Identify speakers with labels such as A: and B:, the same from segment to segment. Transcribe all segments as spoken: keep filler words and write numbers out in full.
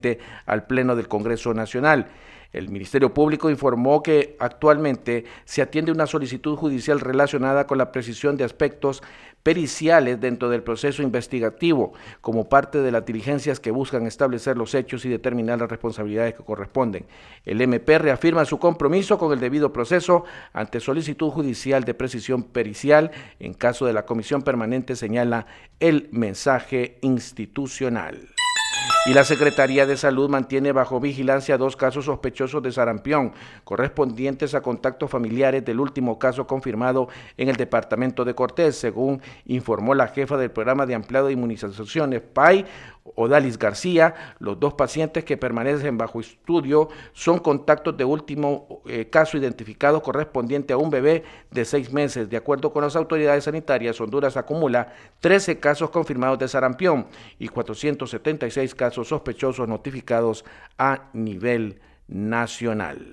A: al Pleno del Congreso Nacional. El Ministerio Público informó que actualmente se atiende una solicitud judicial relacionada con la precisión de aspectos periciales dentro del proceso investigativo, como parte de las diligencias que buscan establecer los hechos y determinar las responsabilidades que corresponden. El M P reafirma su compromiso con el debido proceso ante solicitud judicial de precisión pericial. En caso de la comisión permanente, señala el mensaje institucional. Y la Secretaría de Salud mantiene bajo vigilancia dos casos sospechosos de sarampión, correspondientes a contactos familiares del último caso confirmado en el departamento de Cortés, según informó la jefa del programa de ampliado de inmunizaciones P A I, Odalis García. Los dos pacientes que permanecen bajo estudio son contactos de último eh, caso identificado correspondiente a un bebé de seis meses. De acuerdo con las autoridades sanitarias, Honduras acumula trece casos confirmados de sarampión y cuatrocientos setenta y seis casos sospechosos notificados a nivel nacional.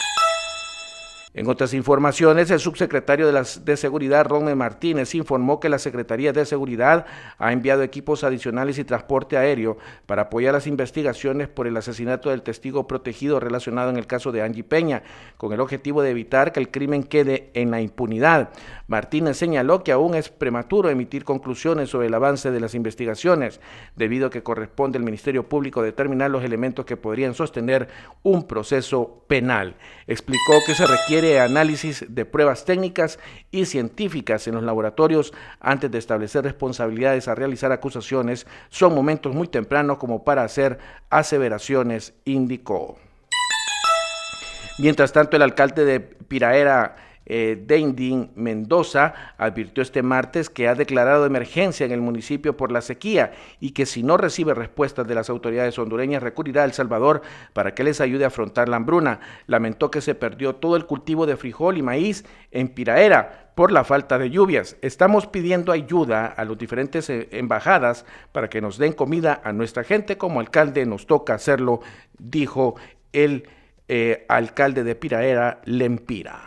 A: En otras informaciones, el subsecretario de, la, de Seguridad, Ronald Martínez, informó que la Secretaría de Seguridad ha enviado equipos adicionales y transporte aéreo para apoyar las investigaciones por el asesinato del testigo protegido relacionado en el caso de Angie Peña, con el objetivo de evitar que el crimen quede en la impunidad. Martínez señaló que aún es prematuro emitir conclusiones sobre el avance de las investigaciones, debido a que corresponde al Ministerio Público determinar los elementos que podrían sostener un proceso penal. Explicó que se requiere análisis de pruebas técnicas y científicas en los laboratorios antes de establecer responsabilidades a realizar acusaciones. Son momentos muy tempranos como para hacer aseveraciones, indicó. Mientras tanto, el alcalde de Piraera, Eh, Deindín Mendoza, advirtió este martes que ha declarado emergencia en el municipio por la sequía y que si no recibe respuestas de las autoridades hondureñas recurrirá a El Salvador para que les ayude a afrontar la hambruna. Lamentó que se perdió todo el cultivo de frijol y maíz en Piraera por la falta de lluvias. Estamos pidiendo ayuda a las diferentes eh, embajadas para que nos den comida a nuestra gente. Como alcalde nos toca hacerlo, dijo el eh, alcalde de Piraera, Lempira.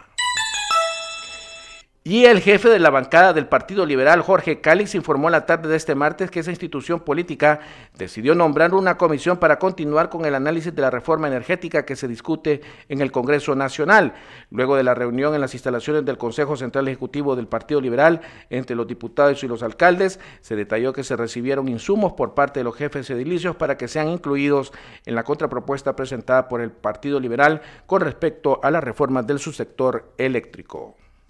A: Y el jefe de la bancada del Partido Liberal, Jorge Calix, informó la tarde de este martes que esa institución política decidió nombrar una comisión para continuar con el análisis de la reforma energética que se discute en el Congreso Nacional. Luego de la reunión en las instalaciones del Consejo Central Ejecutivo del Partido Liberal entre los diputados y los alcaldes, se detalló que se recibieron insumos por parte de los jefes edilicios para que sean incluidos en la contrapropuesta presentada por el Partido Liberal con respecto a las reformas del subsector eléctrico.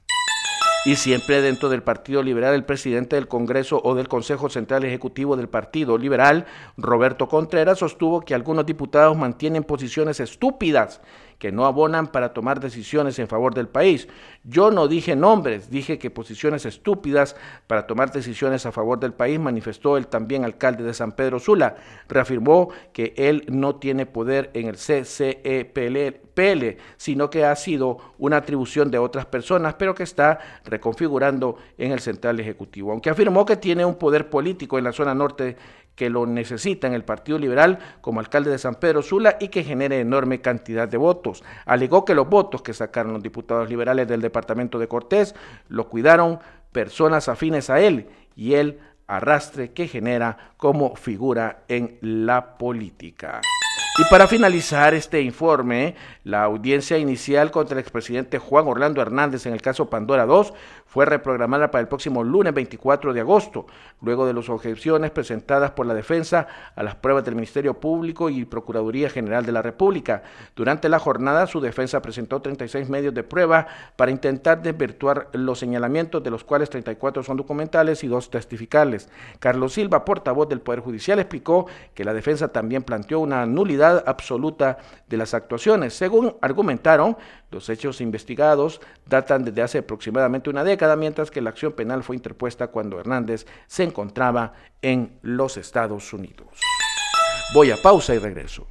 A: Y siempre dentro del Partido Liberal, el presidente del Congreso o del Consejo Central Ejecutivo del Partido Liberal, Roberto Contreras, sostuvo que algunos diputados mantienen posiciones estúpidas que no abonan para tomar decisiones en favor del país. Yo no dije nombres, dije que posiciones estúpidas para tomar decisiones a favor del país, manifestó el también alcalde de San Pedro Sula. Reafirmó que él no tiene poder en el C C E P L, sino que ha sido una atribución de otras personas, pero que está reconfigurando en el Central Ejecutivo. Aunque afirmó que tiene un poder político en la zona norte que lo necesita en el Partido Liberal como alcalde de San Pedro Sula y que genere enorme cantidad de votos. Alegó que los votos que sacaron los diputados liberales del departamento de Cortés lo cuidaron personas afines a él y el arrastre que genera como figura en la política. Y para finalizar este informe, la audiencia inicial contra el expresidente Juan Orlando Hernández en el caso Pandora dos fue reprogramada para el próximo lunes veinticuatro de agosto, luego de las objeciones presentadas por la defensa a las pruebas del Ministerio Público y Procuraduría General de la República. Durante la jornada, su defensa presentó treinta y seis medios de prueba para intentar desvirtuar los señalamientos, de los cuales treinta y cuatro son documentales y dos testificales. Carlos Silva, portavoz del Poder Judicial, explicó que la defensa también planteó una nulidad absoluta de las actuaciones. Según argumentaron, los hechos investigados datan desde hace aproximadamente una década, mientras que la acción penal fue interpuesta cuando Hernández se encontraba en los Estados Unidos. Voy a pausa y regreso.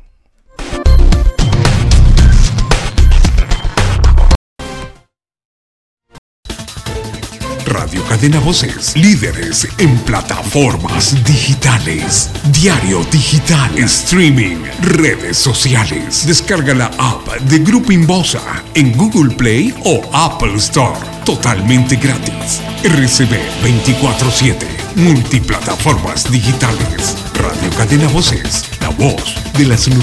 B: Radio Cadena Voces, líderes en plataformas digitales, diario digital, streaming, redes sociales. Descarga la app de Grupo Inbosa en Google Play o Apple Store, totalmente gratis. R C B veinticuatro siete, multiplataformas digitales. Radio Cadena Voces, la voz de las